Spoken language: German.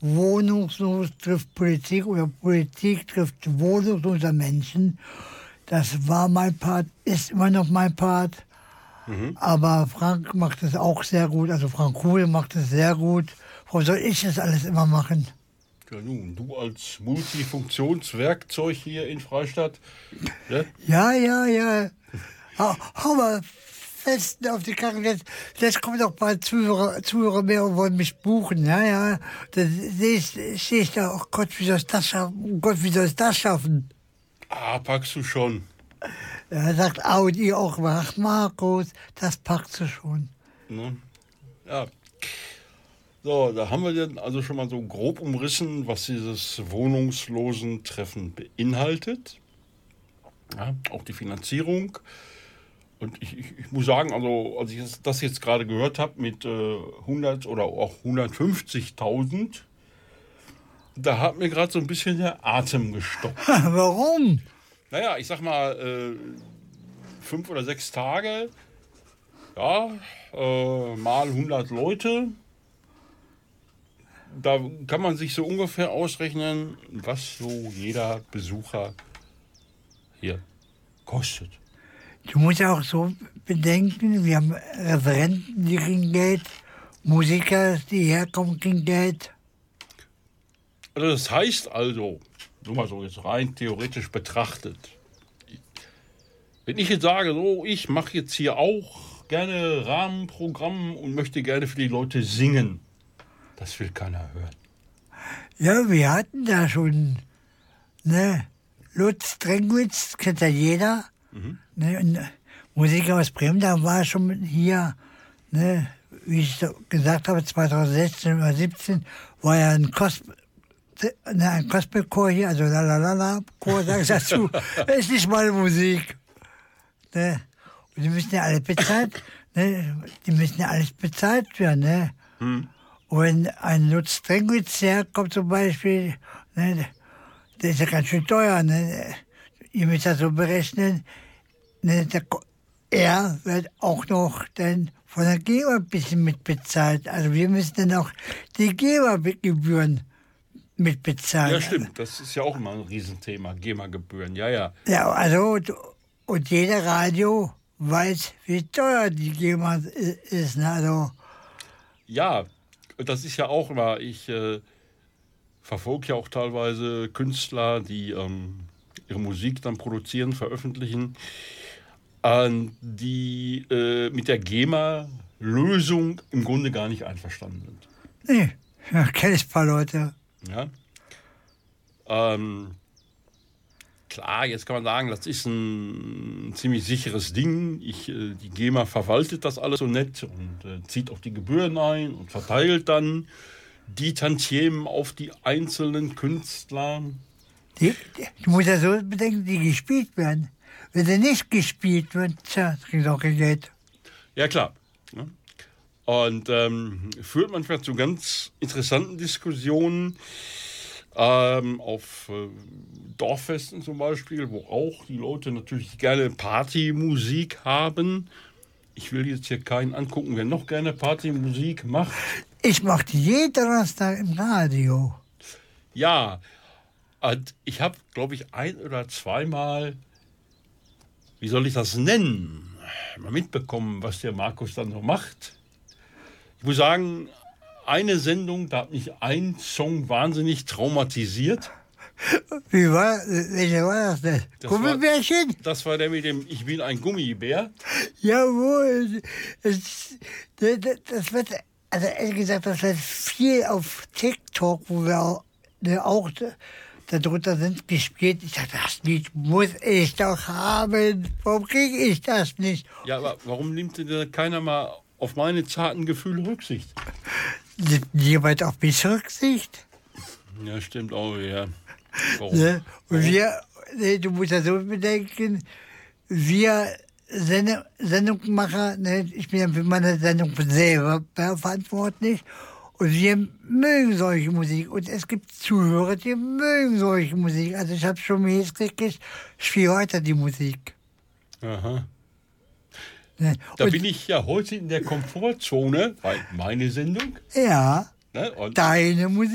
wohnungslos trifft Politik oder Politik trifft wohnungslose Menschen. Das war mein Part, ist immer noch mein Part. Aber Frank macht es auch sehr gut, also Frank Kuhl macht es sehr gut. Warum soll ich das alles immer machen? Ja nun, du als Multifunktionswerkzeug hier in Freistadt. Ne? Ja. Hau mal fest auf die Kacke. Jetzt kommen doch bald Zuhörer mehr und wollen mich buchen. Ja. Da sehe ich da, oh Gott, wie soll ich das schaffen? Oh Gott, wie soll ich das schaffen? Packst du schon. Er sagt Audi auch, ach Markus, das packst du schon. Ne? Ja. So, da haben wir dann also schon mal so grob umrissen, was dieses Wohnungslosentreffen beinhaltet. Ja, auch die Finanzierung. Und ich muss sagen, also als ich das jetzt gerade gehört habe mit 100 oder auch 150.000, da hat mir gerade so ein bisschen der Atem gestockt. Warum? Naja, ich sag mal, 5 oder 6 Tage, ja, mal 100 Leute. Da kann man sich so ungefähr ausrechnen, was so jeder Besucher hier kostet. Du musst ja auch so bedenken, wir haben Referenten, die kriegen Geld, Musiker, die herkommen, kriegen Geld. Also das heißt also, nur mal so jetzt rein theoretisch betrachtet, wenn ich jetzt sage, so, ich mache jetzt hier auch gerne Rahmenprogramm und möchte gerne für die Leute singen, das will keiner hören. Ja, wir hatten da schon, ne, Lutz Drenkwitz, kennt ja jeder, ne, ein Musiker aus Bremen, da war schon hier, ne, wie ich so gesagt habe, 2016 oder 2017, war ja ein Gospelchor hier, also Chor, sag ich dazu, das ist nicht meine Musik. Ne? Und die müssen ja alle bezahlt, ne? Die müssen ja alles bezahlt werden, ne? Und wenn ein Lutz Drenkwitz herkommt zum Beispiel, ne, der ist ja ganz schön teuer, ne? Ihr müsst das so berechnen, ne? Er wird auch noch dann von der GEMA ein bisschen mitbezahlt. Also wir müssen dann auch die GEMA-Gebühren mitbezahlen. Ja, stimmt, das ist ja auch immer ein Riesenthema, GEMA-Gebühren, ja. Ja, also, und jeder Radio weiß, wie teuer die GEMA ist, ne? Also, ja, das ist ja auch immer, ich verfolge ja auch teilweise Künstler, die ihre Musik dann produzieren, veröffentlichen, die mit der GEMA-Lösung im Grunde gar nicht einverstanden sind. nee, ja, kenne ich ein paar Leute. Ja. Klar, jetzt kann man sagen, das ist ein ziemlich sicheres Ding. Die GEMA verwaltet das alles so nett und zieht auch die Gebühren ein und verteilt dann die Tantiemen auf die einzelnen Künstler. Du musst ja so bedenken, die gespielt werden. Wenn sie nicht gespielt wird, tja, kriegst du auch kein Geld. Ja, klar. Ne? Und führt manchmal zu ganz interessanten Diskussionen auf Dorffesten zum Beispiel, wo auch die Leute natürlich gerne Partymusik haben. Ich will jetzt hier keinen angucken, wer noch gerne Partymusik macht. Ich mache die jeden Donnerstag im Radio. Ja, und ich habe, glaube ich, 1 oder 2 Mal, wie soll ich das nennen, mal mitbekommen, was der Markus dann so macht. Ich muss sagen, eine Sendung, da hat mich ein Song wahnsinnig traumatisiert. Welcher war das denn? Gummibärchen? Das war der mit dem Ich bin ein Gummibär. Jawohl. Das wird, also ehrlich gesagt, das wird viel auf TikTok, wo wir auch darunter sind, gespielt. Ich dachte, das Lied muss ich doch haben. Warum kriege ich das nicht? Ja, aber warum nimmt denn keiner mal auf meine zarten Gefühle Rücksicht? Nimmt jemand auf mich Rücksicht? Ja, stimmt auch, ja. Warum? Ne? Und du musst ja so bedenken, wir Sendungsmacher, ne? Ich bin ja für meine Sendung selber verantwortlich. Und wir mögen solche Musik. Und es gibt Zuhörer, die mögen solche Musik. Also ich habe schon mir jetzt gekriegt, ich spiele weiter die Musik. Aha. Ne? Da bin ich ja heute in der Komfortzone, weil meine Sendung. Ja, Ne? Und deine Musik.